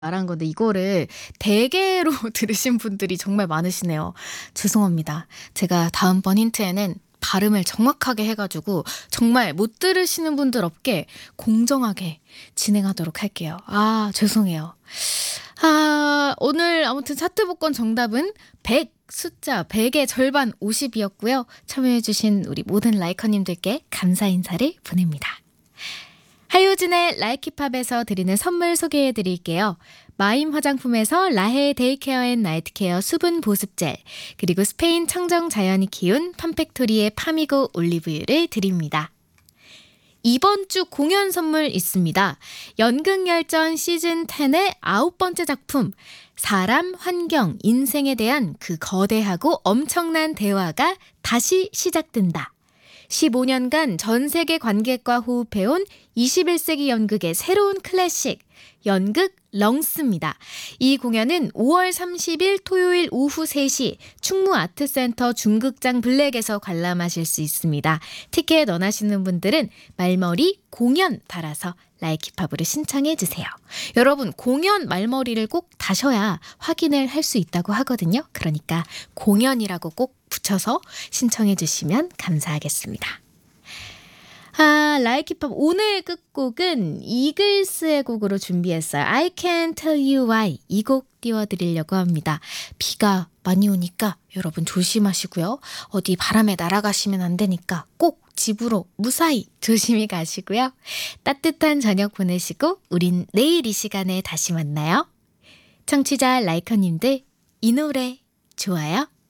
말한 건데 이거를 대개로 들으신 분들이 정말 많으시네요. 죄송합니다. 제가 다음번 힌트에는 발음을 정확하게 해 가지고 정말 못 들으시는 분들 없게 공정하게 진행하도록 할게요. 죄송해요. 오늘 아무튼 차트 복권 정답은 100, 숫자 100의 절반 50이었고요. 참여해 주신 우리 모든 라이커님들께 감사 인사를 보냅니다. 하효진의 라이키팝에서 드리는 선물 소개해 드릴게요. 마임 화장품에서 라헤 데이케어 앤 나이트케어 수분 보습젤, 그리고 스페인 청정 자연이 키운 팜팩토리의 파미고 올리브유를 드립니다. 이번 주 공연 선물 있습니다. 연극열전 시즌10의 9번째 작품, 사람, 환경, 인생에 대한 그 거대하고 엄청난 대화가 다시 시작된다. 15년간 전 세계 관객과 호흡해온 21세기 연극의 새로운 클래식, 연극 렁스입니다. 이 공연은 5월 30일 토요일 오후 3시 충무아트센터 중극장 블랙에서 관람하실 수 있습니다. 티켓 원하시는 분들은 말머리 공연 달아서 라이키팝으로 신청해 주세요. 여러분, 공연 말머리를 꼭 다셔야 확인을 할 수 있다고 하거든요. 그러니까 공연이라고 꼭 붙여서 신청해 주시면 감사하겠습니다. 라이키팝 오늘 끝곡은 이글스의 곡으로 준비했어요. I Can't Tell You Why. 이 곡 띄워드리려고 합니다. 비가 많이 오니까 여러분 조심하시고요. 어디 바람에 날아가시면 안 되니까 꼭 집으로 무사히 조심히 가시고요. 따뜻한 저녁 보내시고 우린 내일 이 시간에 다시 만나요. 청취자 라이커님들, 이 노래 좋아요?